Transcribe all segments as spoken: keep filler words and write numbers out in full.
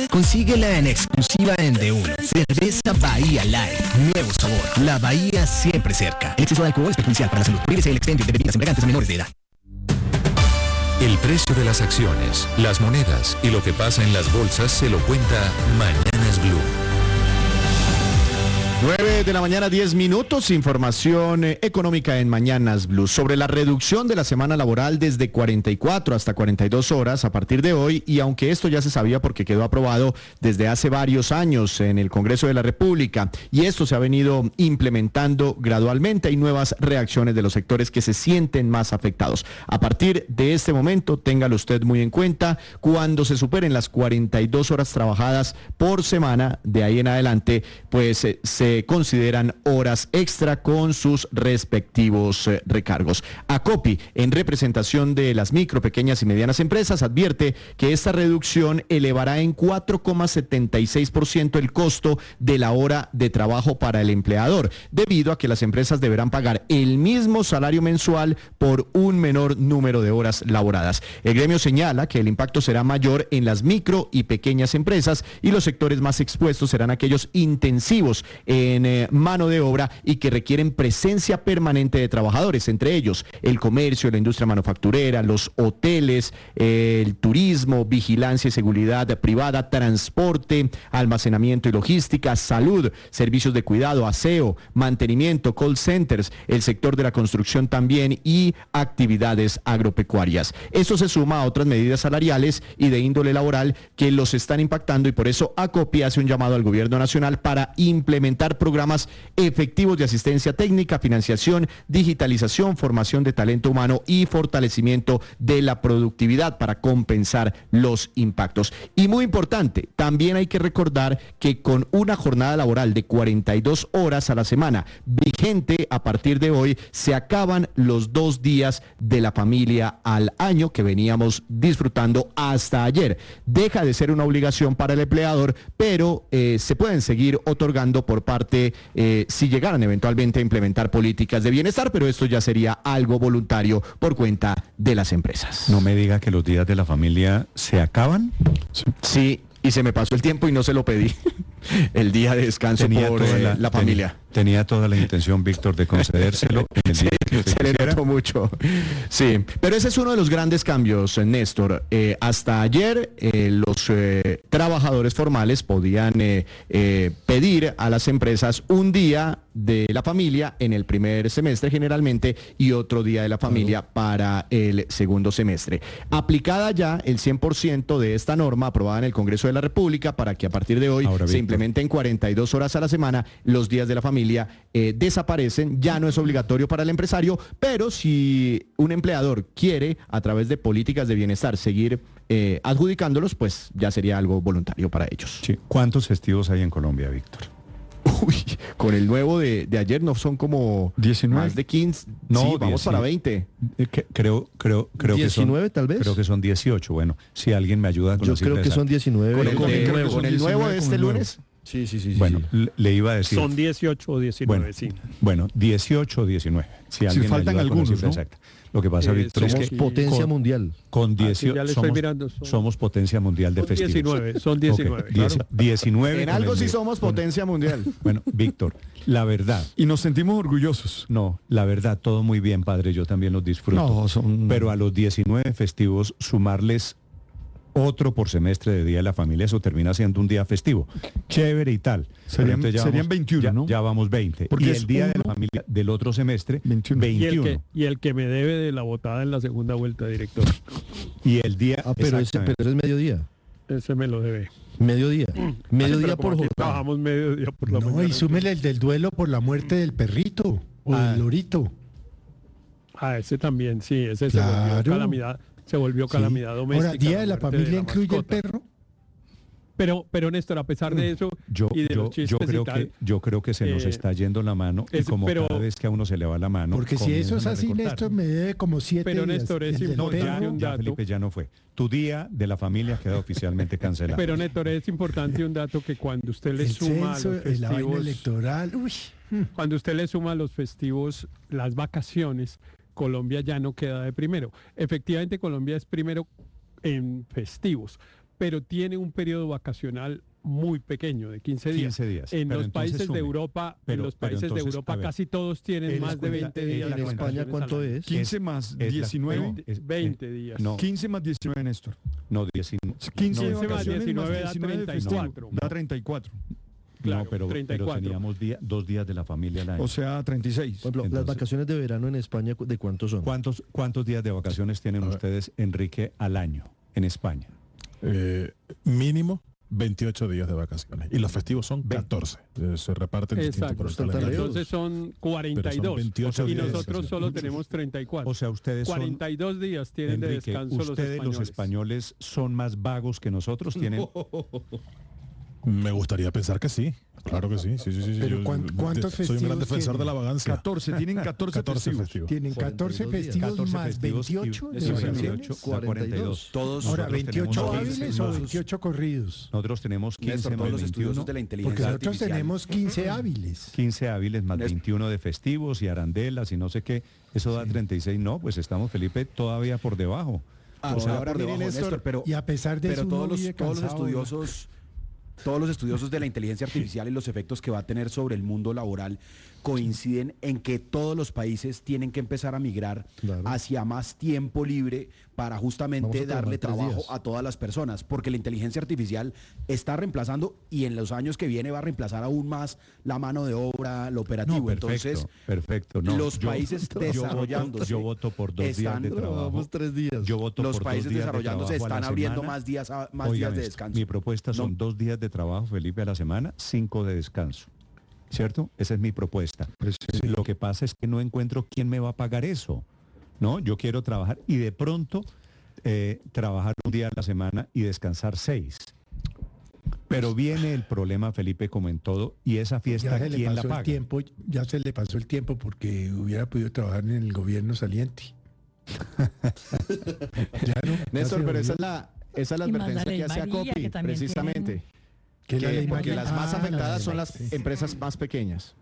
Consíguela en exclusiva en D uno. Cerveza Bahía Light. Nuevo sabor. La Bahía siempre cerca. El exceso de alcohol es perjudicial para la salud. Prohíbese el expendio de bebidas embriagantes a menores de edad. El precio de las acciones, las monedas y lo que pasa en las bolsas se lo cuenta Mañanas Blue. nueve de la mañana, diez minutos, información eh, económica en Mañanas Blue. Sobre la reducción de la semana laboral desde cuarenta y cuatro hasta cuarenta y dos horas a partir de hoy, y aunque esto ya se sabía porque quedó aprobado desde hace varios años en el Congreso de la República, y esto se ha venido implementando gradualmente, hay nuevas reacciones de los sectores que se sienten más afectados. A partir de este momento, téngalo usted muy en cuenta, cuando se superen las cuarenta y dos horas trabajadas por semana, de ahí en adelante, pues eh, se consideran horas extra con sus respectivos eh, recargos. ACOPI, en representación de las micro, pequeñas y medianas empresas, advierte que esta reducción elevará en cuatro coma setenta y seis por ciento el costo de la hora de trabajo para el empleador, debido a que las empresas deberán pagar el mismo salario mensual por un menor número de horas laboradas. El gremio señala que el impacto será mayor en las micro y pequeñas empresas y los sectores más expuestos serán aquellos intensivos en eh, mano de obra y que requieren presencia permanente de trabajadores, entre ellos el comercio, la industria manufacturera, los hoteles, eh, el turismo, vigilancia y seguridad privada, transporte, almacenamiento y logística, salud, servicios de cuidado, aseo, mantenimiento, call centers, el sector de la construcción también y actividades agropecuarias. Esto se suma a otras medidas salariales y de índole laboral que los están impactando, y por eso ACOPI hace un llamado al gobierno nacional para implementar programas efectivos de asistencia técnica, financiación, digitalización, formación de talento humano y fortalecimiento de la productividad para compensar los impactos. Y muy importante, también hay que recordar que con una jornada laboral de cuarenta y dos horas a la semana vigente a partir de hoy, se acaban los dos días de la familia al año que veníamos disfrutando hasta ayer. Deja de ser una obligación para el empleador, pero eh, se pueden seguir otorgando por parte Eh, si llegaran eventualmente a implementar políticas de bienestar, pero esto ya sería algo voluntario por cuenta de las empresas. No me diga que los días de la familia se acaban. Sí, sí, y se me pasó el tiempo y no se lo pedí. El día de descanso tenía por toda eh, la, la familia. Tenía, tenía toda la intención, Víctor, de concedérselo en el Sí, día que usted se le quisiera. notó mucho. Sí, pero ese es uno de los grandes cambios, Néstor. Eh, hasta ayer eh, los eh, trabajadores formales podían eh, eh, pedir a las empresas un día de la familia en el primer semestre generalmente y otro día de la familia para el segundo semestre. Aplicada ya el cien por ciento de esta norma aprobada en el Congreso de la República para que a partir de hoy Ahora, se Víctor, implementen cuarenta y dos horas a la semana, los días de la familia eh, desaparecen, ya no es obligatorio para el empresario, pero si un empleador quiere a través de políticas de bienestar seguir eh, adjudicándolos, pues ya sería algo voluntario para ellos. Sí. ¿Cuántos festivos hay en Colombia, Víctor? Uy, con el nuevo de, de ayer no son como diecinueve. más de quince. No, sí, vamos diez, para sí. veinte. Eh, que- creo, creo, creo diecinueve, que son, tal vez. Creo que son dieciocho. Bueno, si alguien me ayuda con Yo la creo cifra que son exacta. diecinueve. Con el, Con de- el nuevo. con el nuevo de este lunes. Sí, sí, sí. sí, Bueno, sí. le- le iba a decir. Son dieciocho o diecinueve, Bueno, sí. bueno, dieciocho o diecinueve. Si alguien me faltan ayuda con la algunos, cifra ¿no? exacta. Lo que pasa, Eh, Víctor, es somos que Potencia con, mundial. con Aquí dieciocho ya le estoy somos, mirando, son- somos potencia mundial de Son festivos. diecinueve, son diecinueve, Ok, claro. dieci- diecinueve. En con algo el sí de- somos con- potencia mundial. Bueno, Víctor, la verdad, Y nos sentimos orgullosos. no, la verdad, todo muy bien, padre, yo también los disfruto. No, son... Pero a los diecinueve festivos, sumarles otro por semestre de Día de la Familia, eso termina siendo un día festivo. Chévere y tal. Serían- Pero entonces serían veintiuno, ya, ¿no? ya vamos veinte. Porque y es el Día de la uno- Familia del otro semestre, veintiuno. Y el, veintiuno. que, y el que me debe de la votada en la segunda vuelta, director. Y el día... Ah, pero ese, exactamente. pero ese es mediodía. Ese me lo debe. Mediodía. Mediodía Pero por como aquí jornada. trabajamos mediodía por la No, mañana. y súmele el del duelo por la muerte del perrito o Ah. del lorito. Ah, ese también, sí, ese se Claro. volvió calamidad, se volvió Sí. calamidad doméstica. Ahora, Día de la muerte Familia incluye el mascota. perro. Pero, pero Néstor, a pesar de eso Yo, y de yo, los chistes yo creo y tal, que yo creo que se nos eh, está yendo la mano y es- como pero- cada vez que a uno se le va la mano. Porque si eso es comienzan a así, recortar. Néstor, me debe como siete Pero, días. Néstor, es El del No, ya, importante perro. un ya, dato. Felipe, ya no fue. Tu día de la familia queda oficialmente cancelado. pero Néstor, es importante un dato que cuando usted le El suma a censo, los la vaina festivos, electoral. Uy. cuando usted le suma a los festivos, las vacaciones, Colombia ya no queda de primero. Efectivamente, Colombia es primero en festivos, pero tiene un periodo vacacional muy pequeño, de quince días. quince días. En Pero los entonces países sume. de Europa, Pero- en los pero países entonces, de Europa a ver, casi todos tienen él más de cuenta- veinte él días. la de ¿En cuenta- España vacaciones cuánto al año. es? quince más es la- diecinueve. no, es- veinte días. No, quince más diecinueve, Néstor. no, diecinueve. quince no, de más vacaciones diecinueve da más diecinueve de treinta y festivo. cuatro. Da treinta y cuatro. Claro, no, pero, pero treinta y cuatro. teníamos día- dos días de la familia al año. O sea, treinta y seis. Por ejemplo, las Entonces- vacaciones de verano en España, ¿de cuántos son? ¿Cuántos, ¿Cuántos días de vacaciones tienen ustedes, Enrique, al año en España? Eh, mínimo veintiocho días de vacaciones. Y los festivos son catorce. Eh, se reparten distinto Exacto. por el Está tan calendario. Entonces son cuarenta y Pero son dos veintiocho y días de nosotros vacaciones. solo tenemos treinta y cuatro. O sea, ustedes son... cuarenta y dos días tienen de Enrique, descanso los ¿ustedes españoles. los españoles son más vagos que nosotros? ¿Tienen? Me gustaría pensar que sí. Claro que sí. sí, sí, sí, sí. Pero Yo- ¿cuán- cuántos Soy un gran festivos defensor de tienen? la vagancia. catorce, tienen catorce, catorce festivos. festivos. Tienen catorce cuarenta y dos días. festivos catorce más festivos y- veintiocho de sí, vacaciones. veintiocho, cuarenta y dos. Todos, Ahora, Nosotros veintiocho tenemos hábiles quince, o nosotros- veintiocho corridos. Nosotros tenemos quince Néstor, más todos los veintiuno, estudiosos de la Porque inteligencia nosotros artificial. tenemos quince hábiles. quince hábiles más Néstor. veintiuno de festivos y arandelas y no sé qué. Eso da treinta y seis. No, pues estamos, Felipe, todavía por debajo. Ah, O sea, ahora mire, miren, Néstor, Néstor, pero, Y a pesar de pero eso, uno todos los, vive todos los cansado, estudiosos, todos los estudiosos de la inteligencia artificial y los efectos que va a tener sobre el mundo laboral coinciden en que todos los países tienen que empezar a migrar Claro. hacia más tiempo libre para Vamos justamente a darle trabajar tres trabajo días. a todas las personas, porque la inteligencia artificial está reemplazando y en los años que viene va a reemplazar aún más la mano de obra, lo operativo. No, perfecto, Entonces, perfecto. No, los yo- países yo voto- desarrollándose Yo voto por dos días están- de trabajo. Trabajamos tres días. Yo voto los por dos países días de desarrollándose trabajo a están la abriendo semana. más días, a- más Óigame, días de descanso. Mi propuesta son No. dos días de trabajo, Felipe, a la semana, cinco de descanso. ¿Cierto? Esa es mi propuesta. Lo que pasa es que no encuentro quién me va a pagar eso. ¿No? Yo quiero trabajar y de pronto eh, trabajar un día a la semana y descansar seis. Pero viene el problema, Felipe, como en todo, y esa fiesta, Ya se le ¿quién la pasó paga? el tiempo, ya se le pasó el tiempo porque hubiera podido trabajar en el gobierno saliente. Ya no, ya Néstor, se pero esa volvió- es la, esa es la Y más advertencia la ley que hace María, ACOPI, que también precisamente. tienen- ¿Qué es la Que- ley porque María? las más Ah, la afectadas ley son María, las sí. empresas más pequeñas.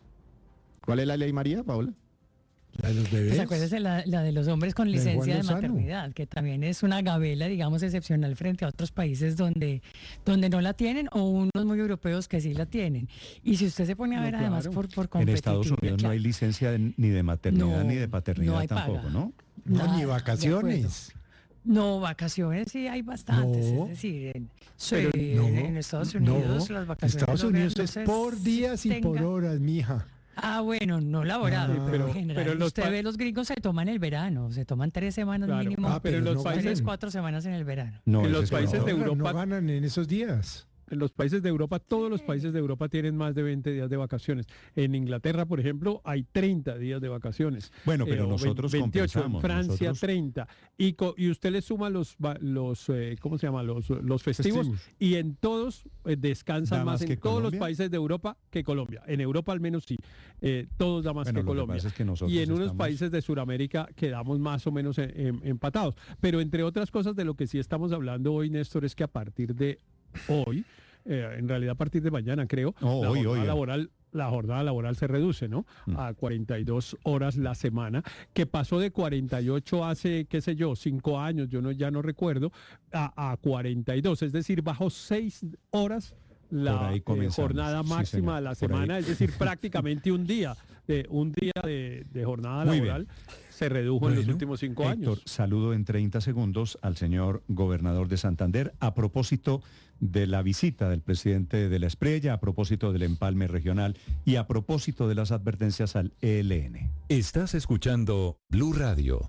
¿Cuál es la ley María, Paola? La de los bebés. Pues acuérdese la, la de los hombres con La de Juan licencia de Lozano. maternidad, que también es una gabela, digamos, excepcional frente a otros países donde, donde no la tienen o unos muy europeos que sí la tienen. Y si usted se pone a No, ver además claro. por, por En Estados competitividad, Unidos no hay claro. licencia de- ni de maternidad No, ni de paternidad no hay tampoco, paga. ¿no? No, Nada, ni de vacaciones. No, vacaciones sí hay bastantes, No. es decir, en, sí, No, en Estados no. Unidos las vacaciones Estados no- Unidos no es se por días y tenga- por horas, mija. Ah, bueno, no laboral, Ah. pero, Pero- en general. pero los usted pa- ve los gringos se toman el verano, se toman tres semanas Claro. mínimo, Ah, pero en los no países- tres, ganan. cuatro semanas en el verano. No, En ese los es el países no. de No, Europa- no ganan en esos días. En los países de Europa, todos los países de Europa tienen más de veinte días de vacaciones. En Inglaterra, por ejemplo, hay treinta días de vacaciones. Bueno, pero o nosotros veintiocho, en compensamos, Francia nosotros- treinta. Y, co- y usted le suma los, va- los eh, ¿cómo se llama? Los, los festivos, Festivos. y en todos eh, descansan ¿Da más, más en que todos Colombia? los países de Europa que Colombia. En Europa al menos sí. Eh, todos da más Bueno, que lo que Colombia. pasa es que nosotros y en unos estamos- países de Sudamérica quedamos más o menos en- en- empatados. Pero entre otras cosas de lo que sí estamos hablando hoy, Néstor, es que a partir de hoy, eh, en realidad a partir de mañana creo, Oh, la, hoy, jornada hoy. laboral, la jornada laboral se reduce, ¿no? Mm. A cuarenta y dos horas la semana, que pasó de cuarenta y ocho hace, qué sé yo, cinco años, yo no, ya no recuerdo, a, a cuarenta y dos, es decir, bajó seis horas Por la ahí eh, comenzamos, jornada sí, máxima señor, de la por ahí. semana, es decir, prácticamente un día, de, un día de, de jornada Muy laboral se redujo en los Bueno, últimos cinco Héctor, años. saludo en treinta segundos al señor gobernador de Santander a propósito de la visita del presidente de la Espriella, a propósito del empalme regional y a propósito de las advertencias al E L N. Estás escuchando Blue Radio.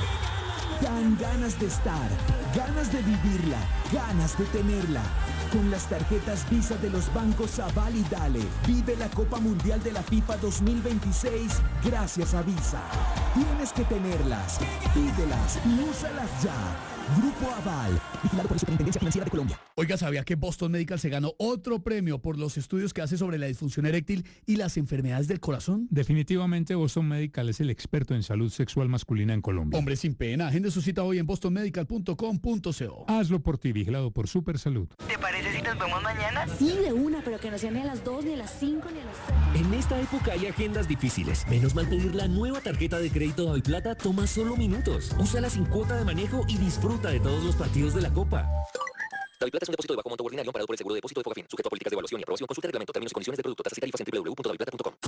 Dan ganas de estar, ganas de vivirla, ganas de tenerla. Con las tarjetas Visa de los bancos Aval y Dale, vive la Copa Mundial de la FIFA dos mil veintiséis gracias a Visa. Tienes que tenerlas, pídelas y úsalas ya. Grupo Aval, vigilado por la Superintendencia Financiera de Colombia. Oiga, ¿sabía que Boston Medical se ganó otro premio por los estudios que hace sobre la disfunción eréctil y las enfermedades del corazón? Definitivamente Boston Medical es el experto en salud sexual masculina en Colombia. Hombre, sin pena, agende su cita hoy en boston medical punto com punto co. Hazlo por ti, vigilado por Supersalud. ¿Te parece si nos vemos mañana? Sí, de una, pero que no sea ni a las dos, ni a las cinco, ni a las seis. En esta época hay agendas difíciles. Menos mal pedir la nueva tarjeta de crédito Daviplata toma solo minutos. Úsala sin cuota de manejo y disfruta de todos los partidos de la Copa. DaviPlata es un depósito de bajo monto ordinario amparado por el seguro de depósito de Fogafín, sujeto a políticas de evaluación y aprobación. Consulta reglamento, términos y condiciones de producto, tasas y tarifas en doble u doble u doble u punto daviplata punto com.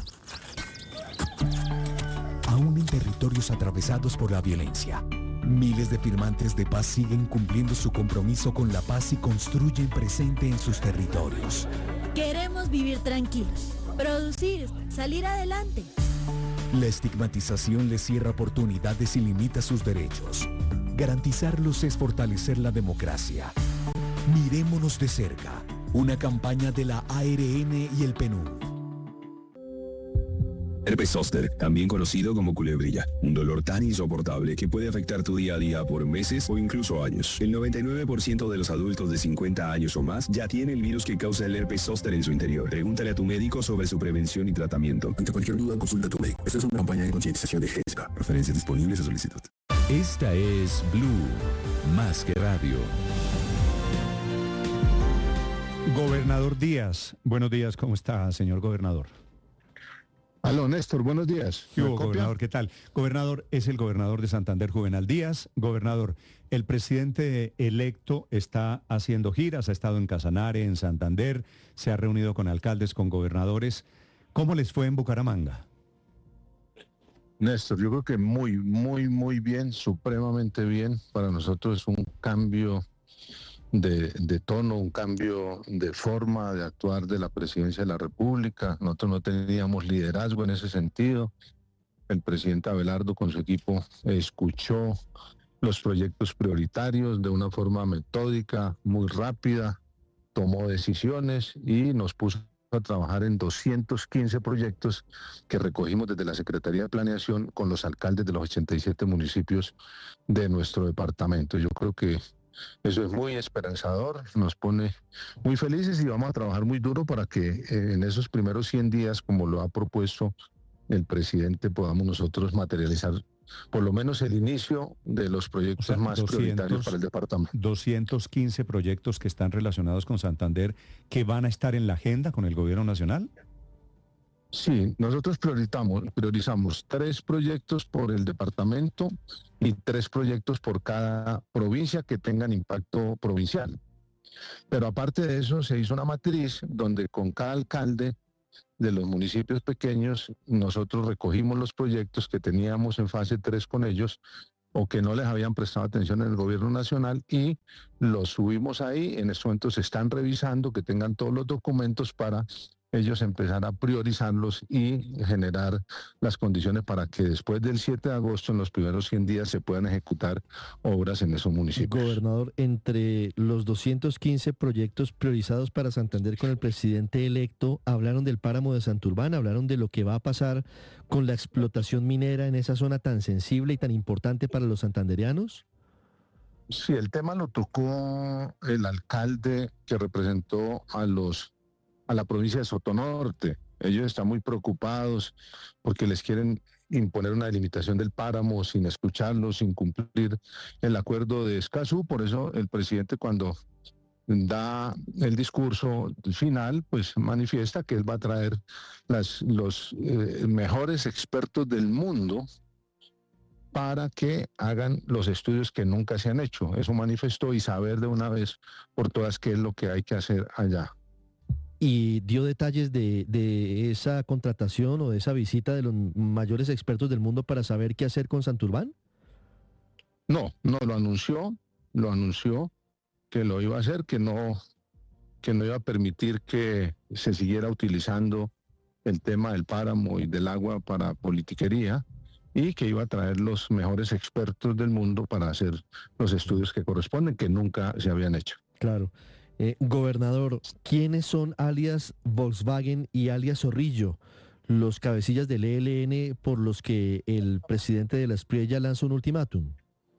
Aún en territorios atravesados por la violencia, miles de firmantes de paz siguen cumpliendo su compromiso con la paz y construyen presente en sus territorios. Queremos vivir tranquilos, producir, salir adelante. La estigmatización les cierra oportunidades y limita sus derechos. Garantizarlos es fortalecer la democracia. Mirémonos de cerca. Una campaña de la A R N y el P N U D. Herpes zóster, también conocido como culebrilla, un dolor tan insoportable que puede afectar tu día a día por meses o incluso años. El noventa y nueve por ciento de los adultos de cincuenta años o más ya tiene el virus que causa el herpes zóster en su interior. Pregúntale a tu médico sobre su prevención y tratamiento. Ante cualquier duda, consulta a tu médico. Esta es una campaña de concientización de G E S C A. Referencias disponibles a solicitud. Esta es Blue, más que radio. Gobernador Díaz, buenos días, ¿cómo está, señor gobernador? Aló, Néstor, buenos días. ¿Qué hubo, gobernador? ¿Qué tal? Gobernador, es el gobernador de Santander, Juvenal Díaz. Gobernador, el presidente electo está haciendo giras, ha estado en Casanare, en Santander, se ha reunido con alcaldes, con gobernadores. ¿Cómo les fue en Bucaramanga? Néstor, yo creo que muy, muy, muy bien, supremamente bien. Para nosotros es un cambio de, de tono, un cambio de forma de actuar de la presidencia de la República. Nosotros no teníamos liderazgo en ese sentido. El presidente Abelardo con su equipo escuchó los proyectos prioritarios de una forma metódica, muy rápida, tomó decisiones y nos puso a trabajar en doscientos quince proyectos que recogimos desde la Secretaría de Planeación con los alcaldes de los ochenta y siete municipios de nuestro departamento. Yo creo que eso es muy esperanzador, nos pone muy felices y vamos a trabajar muy duro para que eh, en esos primeros cien días, como lo ha propuesto el presidente, podamos nosotros materializar por lo menos el inicio de los proyectos, o sea, más doscientos, prioritarios para el departamento. doscientos quince proyectos que están relacionados con Santander, que van a estar en la agenda con el gobierno nacional. Sí, nosotros priorizamos, priorizamos tres proyectos por el departamento y tres proyectos por cada provincia que tengan impacto provincial. Pero aparte de eso, se hizo una matriz donde con cada alcalde de los municipios pequeños, nosotros recogimos los proyectos que teníamos en fase tres con ellos o que no les habían prestado atención en el gobierno nacional y los subimos ahí. En estos momentos se están revisando, que tengan todos los documentos para ellos empezar a priorizarlos y generar las condiciones para que después del siete de agosto, en los primeros cien días, se puedan ejecutar obras en esos municipios. Gobernador, entre los doscientos quince proyectos priorizados para Santander con el presidente electo, hablaron del páramo de Santurbán, hablaron de lo que va a pasar con la explotación minera en esa zona tan sensible y tan importante para los santandereanos. Sí, el tema lo tocó el alcalde que representó a los a la provincia de Sotonorte. Ellos están muy preocupados porque les quieren imponer una delimitación del páramo sin escucharlos, sin cumplir el acuerdo de Escazú. Por eso el presidente, cuando da el discurso final, pues manifiesta que él va a traer las, los eh, mejores expertos del mundo para que hagan los estudios que nunca se han hecho. Eso manifestó, y saber de una vez por todas qué es lo que hay que hacer allá. ¿Y dio detalles de, de esa contratación o de esa visita de los mayores expertos del mundo para saber qué hacer con Santurbán? No, no, lo anunció, lo anunció que lo iba a hacer, que no, que no iba a permitir que se siguiera utilizando el tema del páramo y del agua para politiquería, y que iba a traer los mejores expertos del mundo para hacer los estudios que corresponden, que nunca se habían hecho. Claro. Eh, gobernador, ¿quiénes son alias Volkswagen y alias Zorrillo, los cabecillas del E L N por los que el presidente de la Espriella lanzó un ultimátum?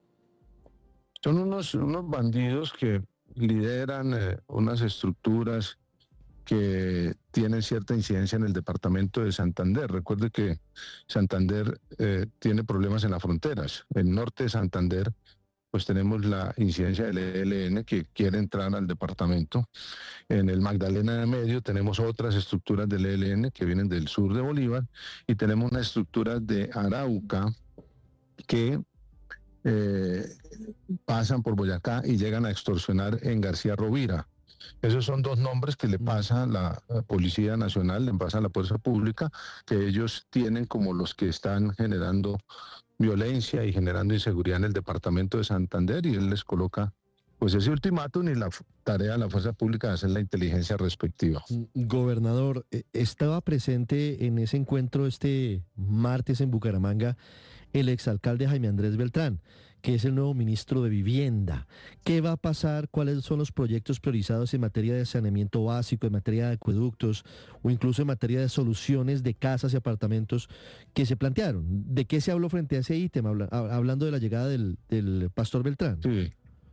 Son unos, unos bandidos que lideran eh, unas estructuras que tienen cierta incidencia en el departamento de Santander. Recuerde que Santander eh, tiene problemas en las fronteras. El norte de Santander, pues tenemos la incidencia del E L N que quiere entrar al departamento. En el Magdalena de Medio tenemos otras estructuras del E L N que vienen del sur de Bolívar, y tenemos una estructura de Arauca que eh, pasan por Boyacá y llegan a extorsionar en García Rovira. Esos son dos nombres que le pasa la Policía Nacional, le pasa a la Fuerza Pública, que ellos tienen como los que están generando violencia y generando inseguridad en el departamento de Santander, y él les coloca pues ese ultimátum y la tarea de la Fuerza Pública de hacer la inteligencia respectiva. Gobernador, estaba presente en ese encuentro este martes en Bucaramanga el exalcalde Jaime Andrés Beltrán, que es el nuevo ministro de Vivienda. ¿Qué va a pasar? ¿Cuáles son los proyectos priorizados en materia de saneamiento básico, en materia de acueductos o incluso en materia de soluciones de casas y apartamentos que se plantearon? ¿De qué se habló frente a ese ítem, habla, hablando de la llegada del, del pastor Beltrán? Sí.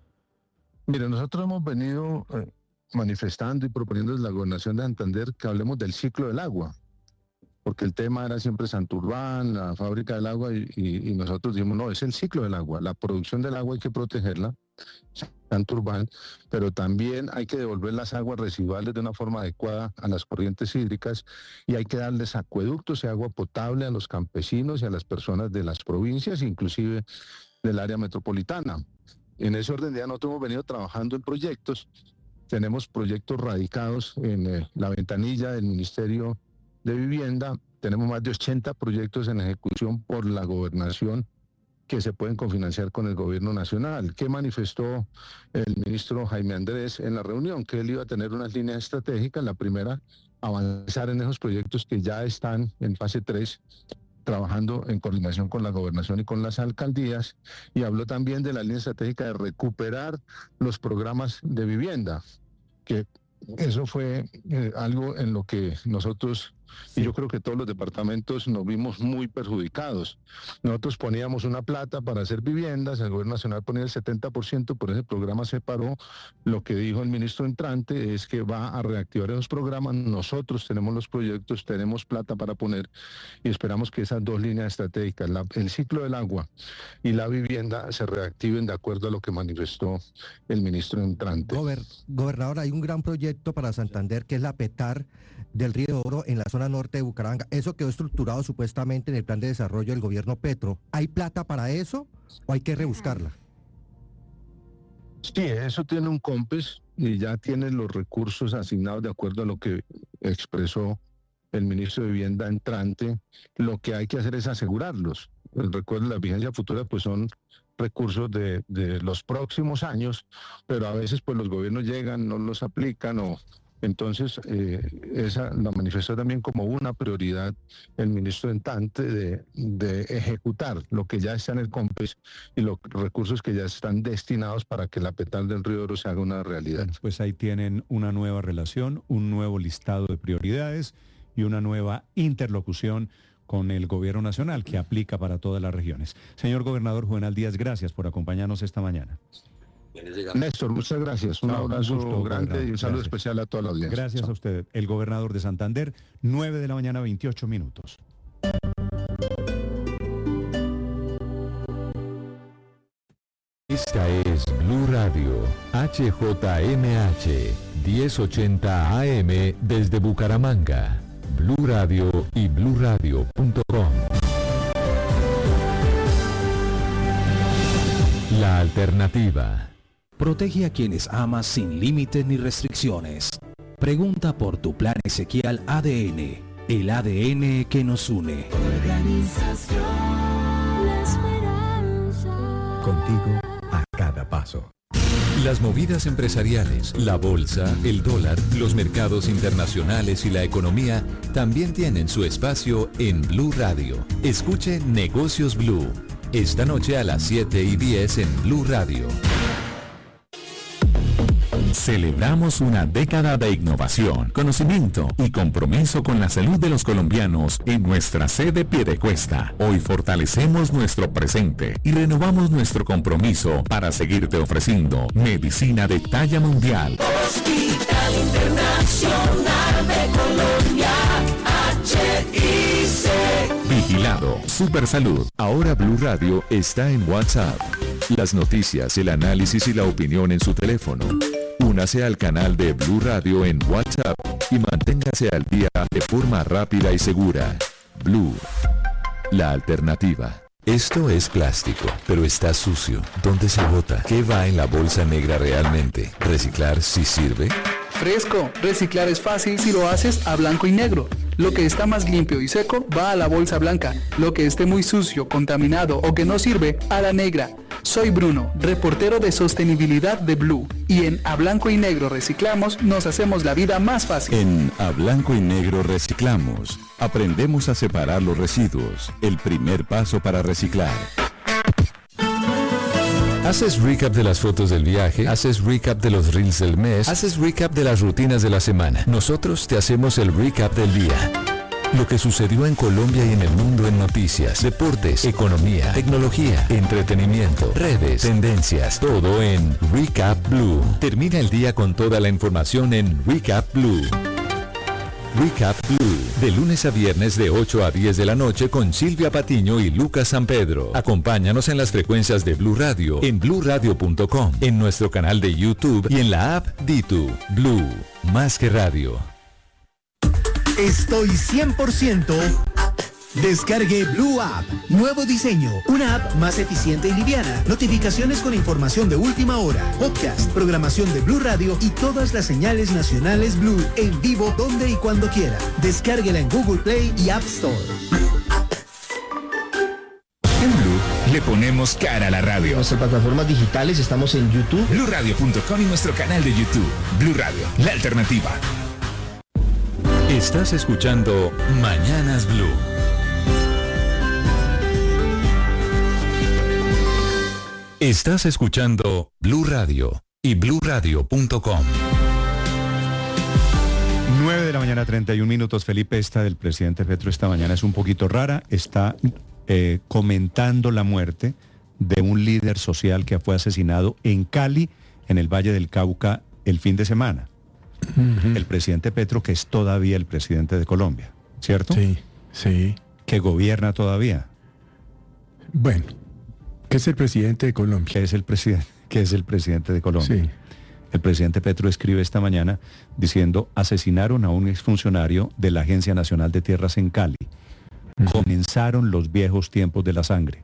Mire, nosotros hemos venido eh, manifestando y proponiendo desde la Gobernación de Santander que hablemos del ciclo del agua, porque el tema era siempre Santurbán, la fábrica del agua, y, y, y nosotros dijimos, no, es el ciclo del agua, la producción del agua hay que protegerla, Santurbán, pero también hay que devolver las aguas residuales de una forma adecuada a las corrientes hídricas, y hay que darles acueductos y agua potable a los campesinos y a las personas de las provincias, inclusive del área metropolitana. En ese orden de día nosotros hemos venido trabajando en proyectos, tenemos proyectos radicados en eh, la ventanilla del Ministerio de Vivienda, tenemos más de ochenta proyectos en ejecución por la gobernación que se pueden cofinanciar con el gobierno nacional. ¿Qué manifestó el ministro Jaime Andrés en la reunión? Que él iba a tener unas líneas estratégicas. La primera, avanzar en esos proyectos que ya están en fase tres, trabajando en coordinación con la gobernación y con las alcaldías, y habló también de la línea estratégica de recuperar los programas de vivienda, que eso fue eh, algo en lo que nosotros, y yo creo que todos los departamentos nos vimos muy perjudicados. Nosotros poníamos una plata para hacer viviendas, el gobierno nacional ponía el setenta por ciento, por ese programa se paró. Lo que dijo el ministro entrante es que va a reactivar esos programas. Nosotros tenemos los proyectos, tenemos plata para poner, y esperamos que esas dos líneas estratégicas, la, el ciclo del agua y la vivienda, se reactiven de acuerdo a lo que manifestó el ministro entrante. Gober, gobernador, hay un gran proyecto para Santander que es la Petar del Río de Oro en la zona norte de Bucaramanga. Eso quedó estructurado supuestamente en el plan de desarrollo del gobierno Petro. ¿Hay plata para eso o hay que rebuscarla? Sí, eso tiene un COMPES y ya tiene los recursos asignados de acuerdo a lo que expresó el ministro de Vivienda entrante. Lo que hay que hacer es asegurarlos. Recuerden, la vigencia futura pues son recursos de, de los próximos años, pero a veces pues los gobiernos llegan, no los aplican, o entonces eh, esa la manifestó también como una prioridad el ministro entrante de, de ejecutar lo que ya está en el COMPES y los recursos que ya están destinados para que la Petar del Río de Oro se haga una realidad. Pues ahí tienen una nueva relación, un nuevo listado de prioridades y una nueva interlocución con el gobierno nacional que aplica para todas las regiones. Señor gobernador Juvenal Díaz, gracias por acompañarnos esta mañana. Néstor, muchas gracias. Un no, abrazo un gusto, grande y un saludo gracias. especial a toda la audiencia. Gracias Chao. A usted. El gobernador de Santander, nueve de la mañana, veintiocho minutos. Esta es Blue Radio, H J M H, diez ochenta A M desde Bucaramanga. Blue Radio y blue radio punto com. La alternativa. Protege a quienes amas sin límites ni restricciones. Pregunta por tu plan Ezequiel A D N, el A D N que nos une. Organización La Esperanza. Contigo a cada paso. Las movidas empresariales, la bolsa, el dólar, los mercados internacionales y la economía también tienen su espacio en Blue Radio. Escuche Negocios Blue, esta noche a las siete y diez en Blue Radio. Celebramos una década de innovación, conocimiento y compromiso con la salud de los colombianos en nuestra sede Piedecuesta. Hoy fortalecemos nuestro presente y renovamos nuestro compromiso para seguirte ofreciendo medicina de talla mundial. Hospital Internacional de Colombia, H I C. Vigilado Supersalud. Ahora Blue Radio está en WhatsApp. Las noticias, el análisis y la opinión en su teléfono. Únase al canal de Blue Radio en WhatsApp y manténgase al día de forma rápida y segura. Blue, la alternativa. Esto es plástico, pero está sucio. ¿Dónde se bota? ¿Qué va en la bolsa negra realmente? ¿Reciclar sí sirve? Fresco, reciclar es fácil si lo haces a blanco y negro. Lo que está más limpio y seco va a la bolsa blanca. Lo que esté muy sucio, contaminado o que no sirve, a la negra. Soy Bruno, reportero de sostenibilidad de Blue. Y en A Blanco y Negro Reciclamos nos hacemos la vida más fácil. En A Blanco y Negro Reciclamos, aprendemos a separar los residuos. El primer paso para reciclar. ¿Haces recap de las fotos del viaje? ¿Haces recap de los reels del mes? ¿Haces recap de las rutinas de la semana? Nosotros te hacemos el recap del día. Lo que sucedió en Colombia y en el mundo en noticias, deportes, economía, tecnología, entretenimiento, redes, tendencias, todo en Recap Blue. Termina el día con toda la información en Recap Blue. Recap Blue, de lunes a viernes de ocho a diez de la noche con Silvia Patiño y Lucas San Pedro. Acompáñanos en las frecuencias de Blue Radio, en blue radio punto com, en nuestro canal de YouTube y en la app Ditu. Blue, más que radio. Estoy cien por ciento. Descargue Blue App. Nuevo diseño. Una app más eficiente y liviana. Notificaciones con información de última hora. Podcast, programación de Blue Radio y todas las señales nacionales Blue en vivo donde y cuando quiera. Descárguela en Google Play y App Store. En Blue le ponemos cara a la radio. En nuestras plataformas digitales estamos en YouTube. blue radio punto com y nuestro canal de YouTube. Blue Radio, la alternativa. Estás escuchando Mañanas Blue. Estás escuchando Blue Radio y blue radio punto com. nueve de la mañana, treinta y un minutos. Felipe, esta del presidente Petro esta mañana es un poquito rara. Está eh, comentando la muerte de un líder social que fue asesinado en Cali, en el Valle del Cauca, el fin de semana. Uh-huh. El presidente Petro, que es todavía el presidente de Colombia, ¿cierto? Sí, sí. Que gobierna todavía. Bueno, que es el presidente de Colombia. Que es el presidente, que es el presidente de Colombia. Sí. El presidente Petro escribe esta mañana diciendo: asesinaron a un exfuncionario de la Agencia Nacional de Tierras en Cali. Uh-huh. Comenzaron los viejos tiempos de la sangre.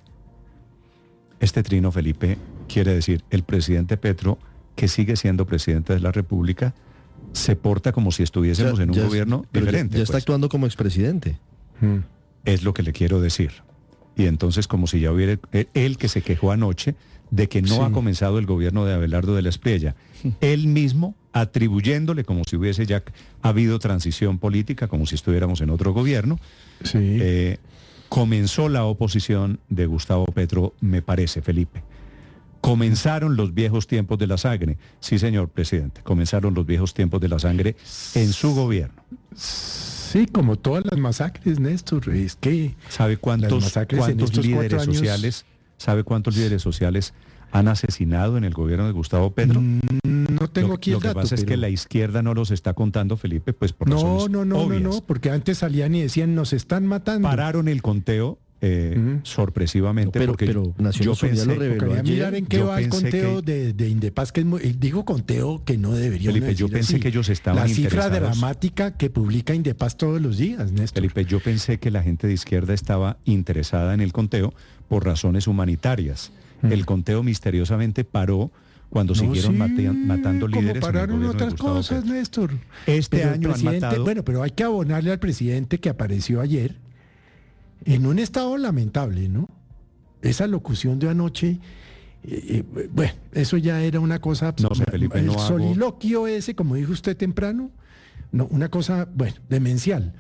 Este trino, Felipe, quiere decir el presidente Petro, que sigue siendo presidente de la República, se porta como si estuviésemos ya, en un ya, gobierno diferente. Ya, ya está pues. actuando como expresidente. Mm. Es lo que le quiero decir. Y entonces, como si ya hubiera él que se quejó anoche de que no sí. ha comenzado el gobierno de Abelardo de la Espriella, él mismo atribuyéndole como si hubiese ya habido transición política, como si estuviéramos en otro gobierno. Sí. Eh, comenzó la oposición de Gustavo Petro, me parece, Felipe. Comenzaron los viejos tiempos de la sangre. Sí, señor presidente, comenzaron los viejos tiempos de la sangre en su gobierno. Sí, como todas las masacres, Néstor. Es que ¿sabe cuántos, cuántos líderes sociales, sabe cuántos líderes sociales han asesinado en el gobierno de Gustavo Petro? No tengo lo, aquí el Lo que dato, pasa es pero... que la izquierda no los está contando, Felipe, pues por no, razones no, no, obvias. no, no, porque antes salían y decían nos están matando. Pararon el conteo. Eh, uh-huh. sorpresivamente, pero, porque pero yo pensé, lo reveló ayer. Mirar en qué yo va el conteo que, de, de Indepaz, que es muy, digo conteo que no debería Felipe, yo pensé así. que ellos estaban la cifra interesados. dramática que publica Indepaz todos los días, Néstor. Felipe, yo pensé que la gente de izquierda estaba interesada en el conteo por razones humanitarias. Mm. El conteo misteriosamente paró cuando no, siguieron sí, mate, matando líderes. Como pararon en el otras cosas, Petro. Néstor. Este pero año han matado. Bueno, pero hay que abonarle al presidente que apareció ayer en un estado lamentable, ¿no? Esa locución de anoche, eh, eh, bueno, eso ya era una cosa... No sé, Felipe, el no soliloquio hago... ese, como dijo usted temprano, no, una cosa, bueno, demencial.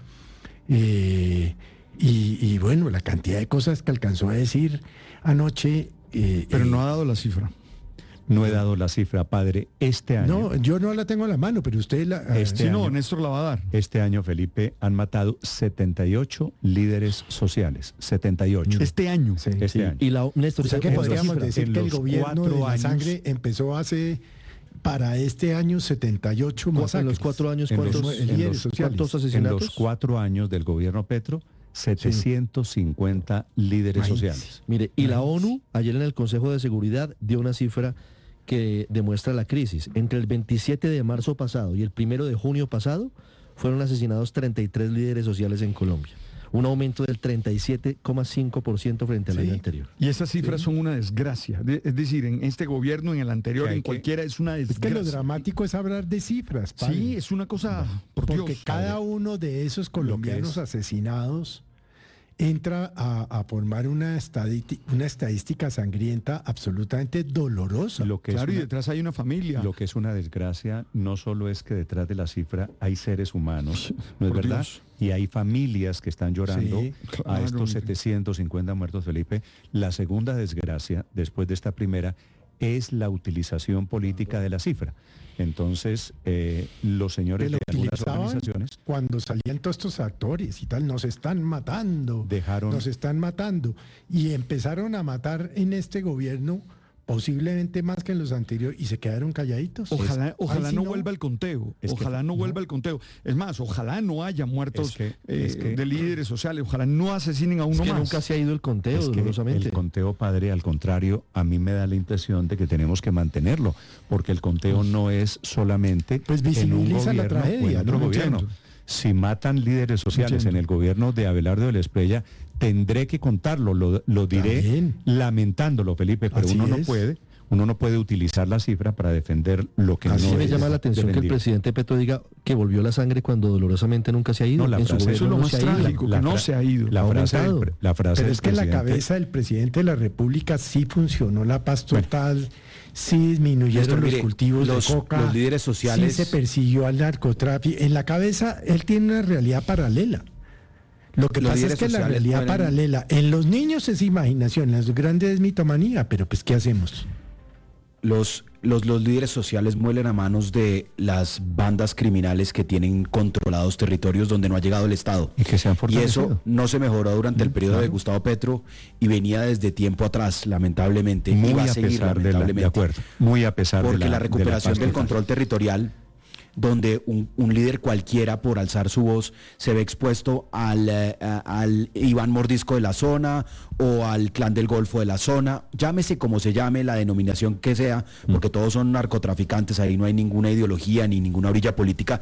Eh, y, y bueno, la cantidad de cosas que alcanzó a decir anoche... Eh, Pero no ha dado la cifra. No he dado la cifra, padre. Este año... No, yo no la tengo a la mano, pero usted la... Este sí, año, no, Néstor la va a dar. Este año, Felipe, han matado setenta y ocho líderes sociales. setenta y ocho. Este año. Sí, este sí. año. Y la, Néstor, o sea que podríamos cifra, decir que el gobierno de la años, sangre empezó hace... Para este año, setenta y ocho masacres. En los cuatro años, ¿cuántos, ¿cuántos, en los, ¿cuántos asesinatos? En los cuatro años del gobierno Petro, setecientos cincuenta sí. líderes Ay, sociales. Mire, y Ay. la ONU, ayer en el Consejo de Seguridad, dio una cifra que demuestra la crisis. Entre el veintisiete de marzo pasado y el primero de junio pasado, fueron asesinados treinta y tres líderes sociales en Colombia. un aumento del treinta y siete coma cinco por ciento frente al Sí. año anterior. Y esas cifras sí. son una desgracia. De- es decir, en este gobierno, en el anterior, en que- cualquiera, es una Es que desgracia. lo dramático es hablar de cifras, padre. Sí, es una cosa, por Porque Dios. cada uno de esos colombianos es. asesinados entra a, a formar una, estaditi- una estadística sangrienta absolutamente dolorosa. Lo que Claro, es y una- detrás hay una familia. Lo que es una desgracia no solo es que detrás de la cifra hay seres humanos, ¿no es Por verdad? Dios. Y hay familias que están llorando Sí, a claro. estos setecientos cincuenta muertos, Felipe. La segunda desgracia, después de esta primera, es la utilización política de la cifra. Entonces, eh, los señores Que lo de algunas utilizaban organizaciones cuando salían todos estos actores y tal, nos están matando, dejaron... nos están matando. Y empezaron a matar en este gobierno posiblemente más que en los anteriores y se quedaron calladitos. Ojalá, Es- ojalá Ay, sí, no, vuelva el conteo. Es que- Ojalá no vuelva el conteo. Es más, ojalá no haya muertos Es que- eh, es que- de líderes sociales. Ojalá no asesinen a uno Es que más. nunca se ha ido el conteo, Es que dolorosamente. el conteo, padre, al contrario, a mí me da la impresión de que tenemos que mantenerlo, porque el conteo no es solamente Pues en un visibiliza la gobierno o en tragedia, otro ¿no? gobierno. Entiendo. Si matan líderes sociales Entiendo. en el gobierno de Abelardo de la Espriella, tendré que contarlo, lo, lo diré También. lamentándolo, Felipe, pero Así uno no es. puede, uno no puede utilizar la cifra para defender lo que Así no Sí me es llama la atención que el defendible. presidente Petro diga que volvió la sangre cuando dolorosamente nunca se ha ido. No, la en su frase- gobierno eso es lo no más se ha ido. trágico, que no fra- se ha ido. La Ha frase, del, aumentado. pre- la frase Pero del es que en la presidente- cabeza del presidente de la República sí funcionó la paz total, sí disminuyeron Néstor, los mire, cultivos los- de coca, los líderes sociales- sí se persiguió al narcotráfico. En la cabeza él tiene una realidad paralela. Lo que Los pasa es líderes que la sociales realidad mueren- paralela en los niños es imaginación, en los grandes es mitomanía, pero pues ¿qué hacemos? Los, los, los líderes sociales muelen a manos de las bandas criminales que tienen controlados territorios donde no ha llegado el Estado. Y que se han Y fortalecido. eso no se mejoró durante el Mm, periodo de claro. Gustavo Petro y venía desde tiempo atrás, lamentablemente. y Muy va a a seguir, pesar de la, de lamentablemente. acuerdo, muy a pesar Porque de la, la, de recuperación paz del total. control territorial, donde un, un líder cualquiera por alzar su voz se ve expuesto al, eh, a- al Iván Mordisco de la zona o al Clan del Golfo de la zona, llámese como se llame, la denominación que sea, porque todos son narcotraficantes, ahí no hay ninguna ideología ni ninguna orilla política.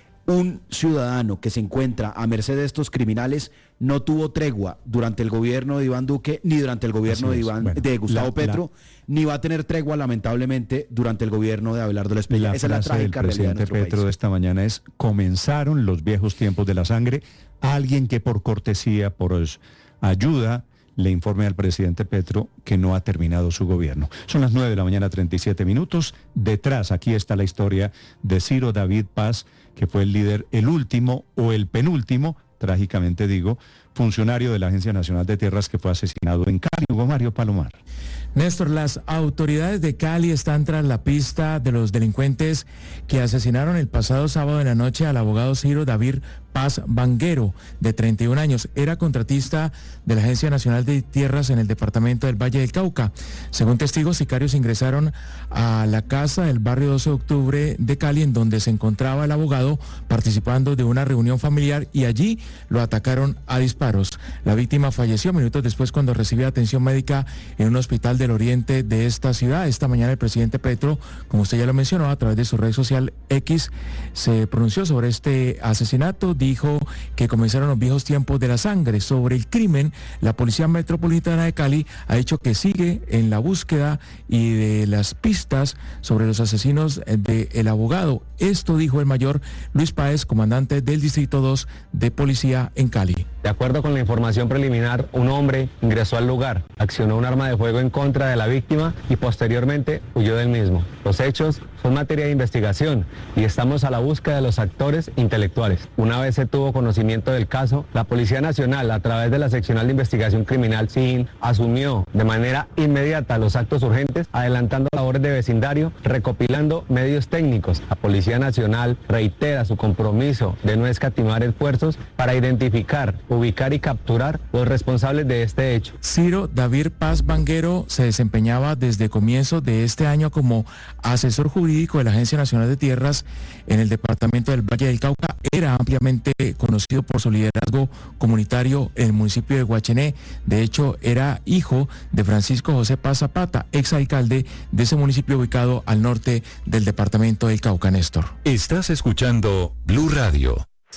Un ciudadano que se encuentra a merced de estos criminales no tuvo tregua durante el gobierno de Iván Duque ni durante el gobierno Así de, es. Iván, Bueno, de Gustavo la- Petro, ni va a tener tregua lamentablemente durante el gobierno de Abelardo de la Espriella. La Esa es la frase del trágica realidad de presidente nuestro Petro país. de esta mañana es: comenzaron los viejos tiempos de la sangre. Alguien que por cortesía, por es- ayuda, le informe al presidente Petro que no ha terminado su gobierno. Son las nueve de la mañana, treinta y siete minutos. Detrás, aquí está la historia de Ciro David Paz, que fue el líder, el último o el penúltimo, trágicamente digo, funcionario de la Agencia Nacional de Tierras que fue asesinado en Cali. Hugo Mario Palomar. Néstor, las autoridades de Cali están tras la pista de los delincuentes que asesinaron el pasado sábado en la noche al abogado Ciro David Paz Banguero, de treinta y un años. Era contratista de la Agencia Nacional de Tierras en el departamento del Valle del Cauca. Según testigos, sicarios ingresaron a la casa del barrio doce de octubre de Cali, en donde se encontraba el abogado participando de una reunión familiar, y allí lo atacaron a disparos. La víctima falleció minutos después cuando recibía atención médica en un hospital del oriente de esta ciudad. Esta mañana el presidente Petro, como usted ya lo mencionó, a través de su red social X, se pronunció sobre este asesinato. Dijo que comenzaron los viejos tiempos de la sangre. Sobre el crimen, la Policía Metropolitana de Cali ha dicho que sigue en la búsqueda y de las pistas sobre los asesinos del abogado. Esto dijo el mayor Luis Páez, comandante del Distrito dos de Policía en Cali. De acuerdo con la información preliminar, un hombre ingresó al lugar, accionó un arma de fuego en contra de la víctima y posteriormente huyó del mismo. Los hechos son materia de investigación y estamos a la búsqueda de los actores intelectuales. Una vez se tuvo conocimiento del caso, la Policía Nacional, a través de la Seccional de Investigación Criminal S I N, asumió de manera inmediata los actos urgentes, adelantando labores de vecindario, recopilando medios técnicos. La Policía Nacional reitera su compromiso de no escatimar esfuerzos para identificar, ubicar y capturar los responsables de este hecho. Ciro David Paz Banguero se desempeñaba desde comienzo de este año como asesor jurídico de la Agencia Nacional de Tierras en el departamento del Valle del Cauca. Era ampliamente conocido por su liderazgo comunitario en el municipio de Guachené. De hecho, era hijo de Francisco José Paz Zapata, exalcalde de ese municipio ubicado al norte del departamento del Cauca, Néstor. Estás escuchando Blue Radio.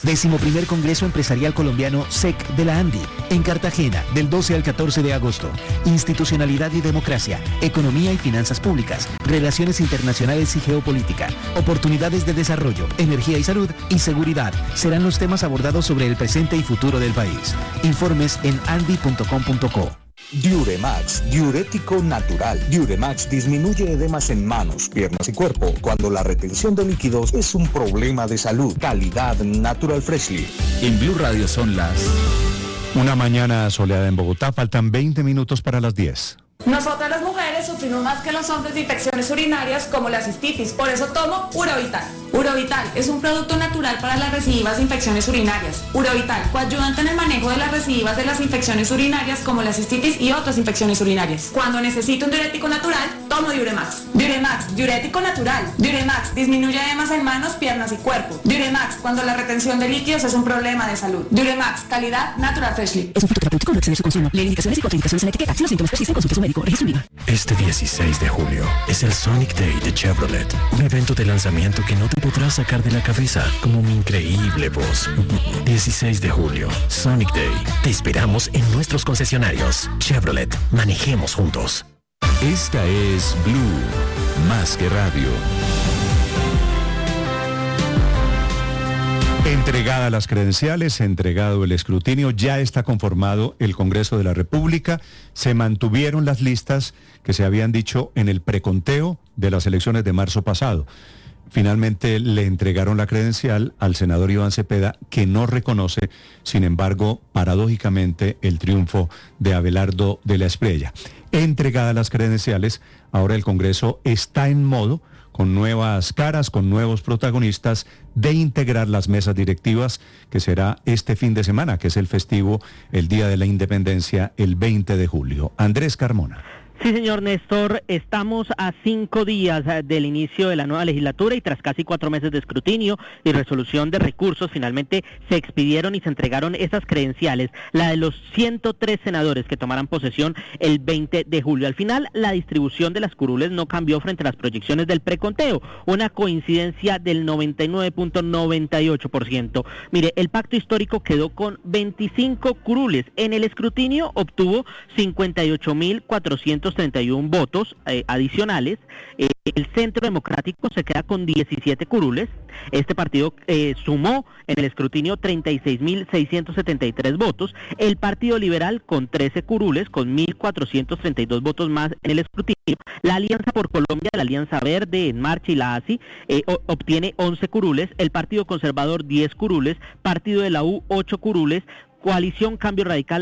Décimo primer Congreso Empresarial Colombiano S E C de la ANDI, en Cartagena, del doce al catorce de agosto. Institucionalidad y democracia, economía y finanzas públicas, relaciones internacionales y geopolítica, oportunidades de desarrollo, energía y salud y seguridad serán los temas abordados sobre el presente y futuro del país. Informes en andi punto com punto co. Diuremax, diurético natural. Diuremax disminuye edemas en manos, piernas y cuerpo cuando la retención de líquidos es un problema de salud. Calidad Natural Freshly. En Blue Radio son las... Una mañana soleada en Bogotá, faltan veinte minutos para las diez. Nosotras las mujeres sufrimos más que los hombres de infecciones urinarias como la cistitis, por eso tomo Urovital. Urovital es un producto natural para las recidivas de infecciones urinarias. Urovital, coayudante en el manejo de las recidivas de las infecciones urinarias como la cistitis y otras infecciones urinarias. Cuando necesito un diurético natural, tomo Diuremax. Diuremax, diurético natural. Diuremax disminuye edemas en manos, piernas y cuerpo. Diuremax, cuando la retención de líquidos es un problema de salud. Diuremax, calidad Natural Freshly. Es un fitoterapéutico, no exceder su consumo. Lee indicaciones y contraindicaciones en la etiqueta. Si los síntomas persisten, consulte a su médico. Registro INVIMA. Este dieciséis de julio es el Sonic Day de Chevrolet, un evento de lanzamiento que no te podrás sacar de la cabeza, como mi increíble voz. dieciséis de julio, Sonic Day. Te esperamos en nuestros concesionarios. Chevrolet, manejemos juntos. Esta es Blue, más que radio. Entregadas las credenciales, entregado el escrutinio, ya está conformado el Congreso de la República. Se mantuvieron las listas que se habían dicho en el preconteo de las elecciones de marzo pasado. Finalmente le entregaron la credencial al senador Iván Cepeda, que no reconoce, sin embargo, paradójicamente, el triunfo de Abelardo de la Espriella. Entregadas las credenciales, ahora el Congreso está en modo, con nuevas caras, con nuevos protagonistas, de integrar las mesas directivas, que será este fin de semana, que es el festivo, el Día de la Independencia, el veinte de julio. Andrés Carmona. Sí, señor Néstor, estamos a cinco días del inicio de la nueva legislatura y tras casi cuatro meses de escrutinio y resolución de recursos, finalmente se expidieron y se entregaron esas credenciales, la de los ciento tres senadores que tomarán posesión el veinte de julio. Al final, la distribución de las curules no cambió frente a las proyecciones del preconteo, una coincidencia del noventa y nueve punto noventa y ocho por ciento. Mire, el pacto histórico quedó con veinticinco curules, en el escrutinio obtuvo cincuenta y ocho mil cuatrocientos treinta y uno votos eh, adicionales. Eh, el Centro Democrático se queda con diecisiete curules. Este partido eh, sumó en el escrutinio treinta y seis mil seiscientos setenta y tres votos. El Partido Liberal con trece curules, con mil cuatrocientos treinta y dos votos más en el escrutinio. La Alianza por Colombia, la Alianza Verde, En Marcha y la A S I eh, o, obtiene once curules. El Partido Conservador diez curules. Partido de la U ocho curules. Coalición Cambio Radical